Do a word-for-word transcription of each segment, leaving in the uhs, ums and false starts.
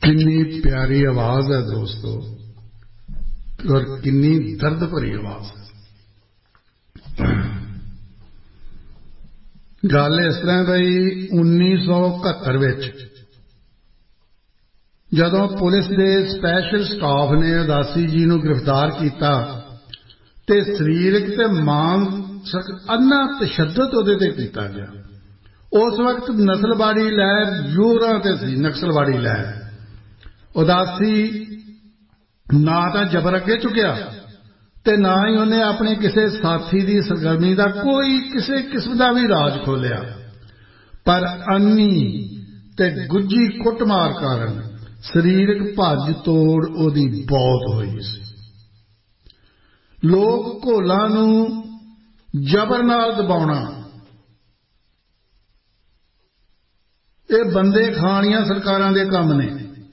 कितनी प्यारी आवाज है दोस्तों और कितनी दर्द भरी आवाज है। गल इस तरह बई उन्नीस सौ इकहत्तर विच जदों पुलिस के स्पैशल स्टाफ ने उदासी जी नूं गिरफ्तार किया ते शरीरक ते मानसिक अन्ना तशद्दद उहदे ते कीता गया। उस वक्त नस्लवाड़ी लहर जोरां ते सी। नक्सलवाड़ी लहर उदासी ना तो जबर अगे चुकिया ते ना ही उन्हें अपने किसी साथी की सरगर्मी का कोई किसी किस्म का भी राज खोलिया, पर अन्नी ते गुज्जी कुटमार कारण शरीरक भज तोड़ उहदी बहुत हुई सी। लोग घोलां नूं जबर नाल दबाउणा ये बंदे खाणियां सरकारां दे काम ने।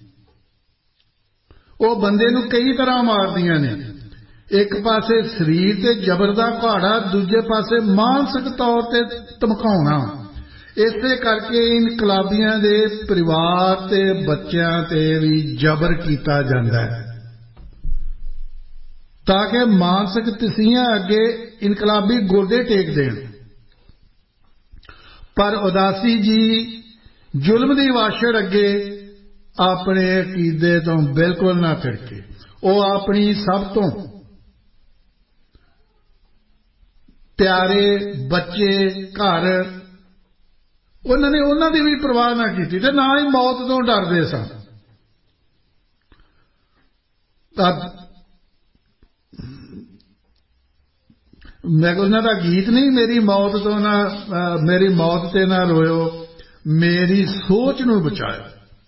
वो बंदे नूं कई तरह मारदियां ने। एक पासे शरीर ते जबर दा घाड़ा, दूजे पासे मानसिक तौर ते धमकाउणा। इसे करके इनकलाबियां दे परिवार ते बच्चों ते भी जबर कीता जांदा है ताकि मानसिक तसीहां अगे इनकलाबी गोडे टेक देण। पर उदासी जी जुल्म दी वाशर अगे अपने अकीदे तो बिल्कुल ना तिड़के। वो अपनी सब तो प्यारे बच्चे घर उन्होंने उन्हों की भी परवाह ना की ते ना ही मौत तो डरते सन। मैं उन्हों का गीत नहीं, मेरी मौत तो ना मेरी मौत ते ना रोयो, मेरी सोच नूं बचाओ।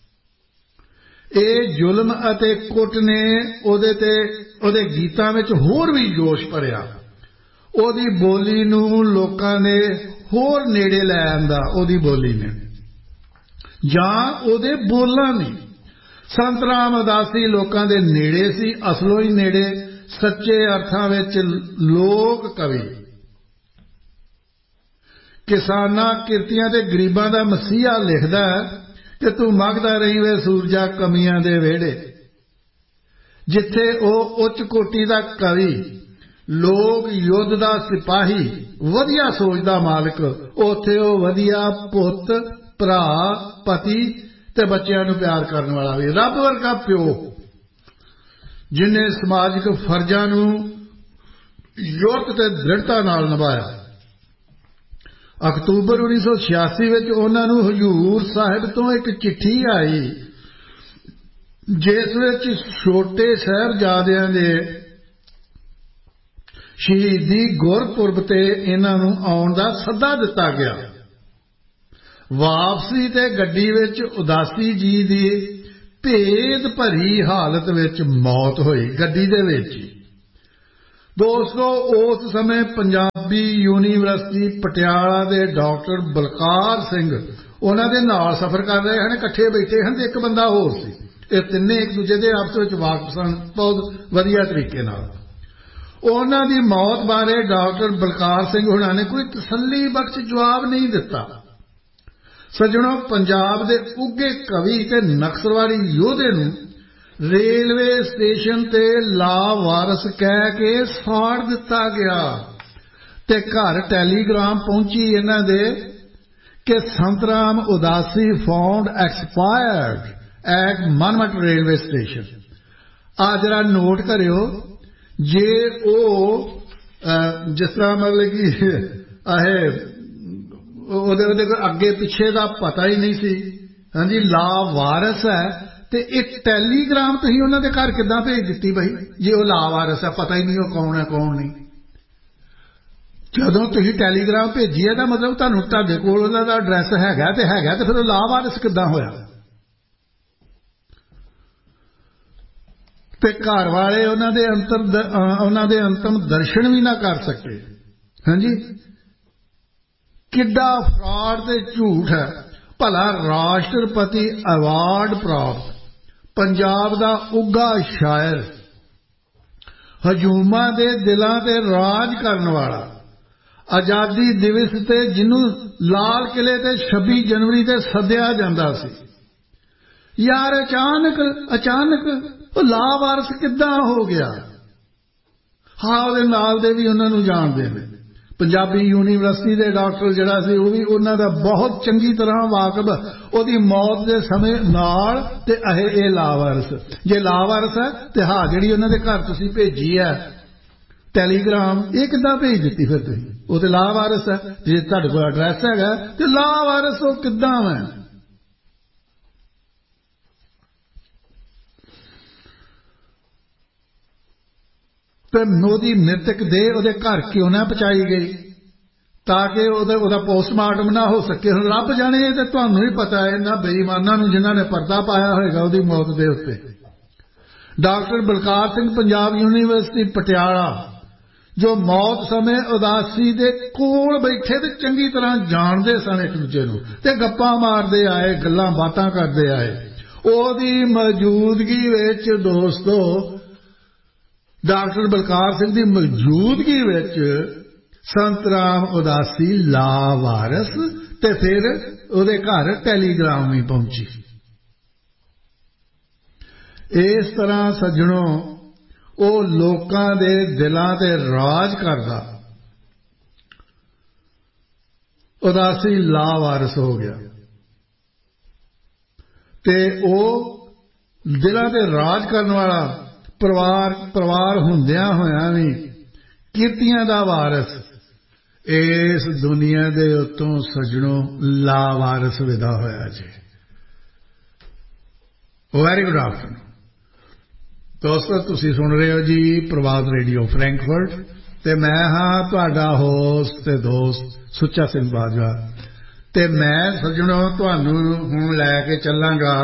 ये जुल्म अते कुट ने ओदे ते ओदे गीतां विच होर भी जोश भरिया। ओदी बोली नूं लोकां ने होर नेड़े लै आंदा। ओदी बोली ने जां ओदे बोलां ने। संत राम उदासी लोकां दे नेड़े सी, असलों ही नेड़े, सच्चे अर्थां विच लोक कवि। किसानां किरतियां ते गरीबां दा मसीहा लिखदा कि तू मंगदा रही वे सूरजा कमियां दे वेड़े। जिथे ओ उच्च कोटि दा कवि, लोग युद्ध दा सिपाही, वधिया सोच दा मालिक, उथे ओ वधिया पुत, भरा, पति ते बच्चों नूं प्यार करने वाला भी। रब वर्गा प्यो जिन्हें समाजिक फर्जां नूं युक्त ते दृढ़ता नाल निभाया। अक्तूबर उन्नीस सौ छियासी विच उन्हां नूं हजूर साहिब तो एक चिट्ठी आई जिस विच छोटे साहिबजादियां दे शहीदी गुरपुरब ते इन्हां नूं आउण दा सद्दा दिता गया। वापसी ते गड्डी विच उदासी जी दी भेद भरी हालत विच मौत हुई। गड्डी दे विच दोस्तों उस समय पंजाबी यूनीवर्सिटी पटियाला दे डॉक्टर बलकार सिंह उन्हां दे नाल सफर कर रहे हैं। इकट्ठे बैठे हैं। एक बंदा होर सी। ये तिन्ने एक दूजे दे आपस विच वाकफ सन बहुत वधिया तरीके नाल। उन्हां दी मौत बारे डॉक्टर बलकार सिंह हुणां ने कोई तसल्ली बख्श जवाब नहीं दिता। सज्जणों, पंजाब दे उगे कवि ते नक्सलवाड़ी योधे नूं रेलवे स्टेशन ते लावारस कह के साड़ दिता गया ते घर टैलीग्राम पहुंची इन्हां दे कि संतराम उदासी found expired eight मनमट railway station. आ जरा नोट करियो, जे ओ जिस तरह मतलब कि अहे अगे पिछे का पता ही नहीं सी। हाँ जी, लावारस है ते एक टैलीग्राम तुसीं उन्हां दे घर किदां भेज दित्ती बई जे वो लावारस है, पता ही नहीं वो कौन है कौन नहीं। जदों तुसीं टैलीग्राम भेजी है तो मतलब तुहानूं तुहाडे कोल उन्हां दा एड्रैस हैगा ते हैगा ते फिर वो लावारस किदां होया? ते घर वाले उन्हां दे अंतर उन्हां दे अंतिम दर्शन भी ना कर सके। हाँ जी, किड्डा फ्रॉड ते झूठ है। भला राष्ट्रपति अवार्ड प्राप्त पंजाब दा उगा शायर, हजूमा दे दिलां ते राज करन वाला, आजादी दिवस ते जिन्हों लाल किले ते छब्बी जनवरी ते सद्या जांदा सी, यार अचानक अचानक वो लावारस किद्दां हो गया। हाँ ਉਹਦੇ ਨਾਲ ਦੇ ਵੀ ਉਹਨਾਂ ਨੂੰ ਜਾਣਦੇ ਨੇ। पंजाबी यूनीवर्सिटी के डॉक्टर जिहड़ा सी वो भी उन्हां दा बहुत चंगी तरह वाकफ ਉਹਦੀ मौत के समय नाल ते अहे ये लावारस जे लावारस है तो हाँ जिहड़ी उन्हां दे घर तुसीं भेजी है टैलीग्राम ये किद्दां भेज दित्ती फिर तुसीं वो ते लावारस है जे तुहाडे कोल एड्रैस हैगा ते लावारस वो किद्दां है। मोदी मृतक देह ਉਹਦੇ घर क्यों ना पहुंचाई गई ताकि ਉਹਦਾ पोस्टमार्टम ना हो सके। ਹੁਣ ਰੱਬ जाने तो ਤੁਹਾਨੂੰ ही पता है इन्हां बेईमानां ਨੂੰ जिन्हां ने पर्दा पाया होएगा ਉਹਦੀ मौत ਦੇ ਉੱਤੇ। डॉक्टर बलकार सिंह पंजाब यूनीवर्सिटी पटियाला जो मौत समय उदासी दे कोल बैठे ते चंगी तरह जानते सन एक दूजे नूं ते गप्पां मारदे आए गल्लां बातां करदे आए। ਉਹਦੀ मौजूदगी विच दोस्तों डॉक्टर बलकार सिंह की मौजूदगी विच संत राम उदासी लावारस ते फिर उहदे घर टैलीग्राम भी पहुंची। इस तरह सज्जणों वो लोकां दे दिलां ते राज करदा उदासी लावारस हो गया ते वो दिलां ते राज करने वाला परिवार परिवार हुंदियां होयां भी कीर्तियां दा वारस इस दुनिया दे उत्तों सज्जणों लावारस विदा होया जी। वेरी गुड आफ्टरनून दोस्तों तुसीं सुन रहे हो जी प्रभात रेडियो फ्रैंकफर्ट ते मैं हाँ तुहाडा होस्ट ते दोस्त सुच्चा सिंह बाजवा ते मैं सज्जणों तुहानूं हुण लैके चलांगा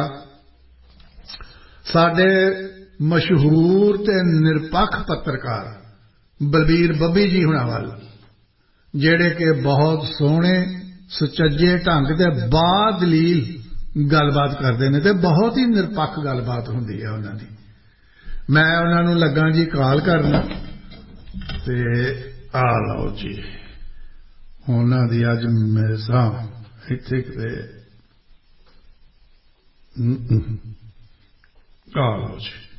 साडे मशहूर ते निरपक्ष पत्रकार बलबीर बब्बी जी हुणां वाल जेड़े के बहुत सोहणे सुचज्जे ढंग ते बादलील गलबात करते हैं ते बहुत ही निरपक्ष गलबात हुंदी है उन्हां दी। मैं उन्हां नूं लगा जी कॉल करना ते आ लो जी उन्हां दी अज मेरे साह इत्थे किते आ लो जी।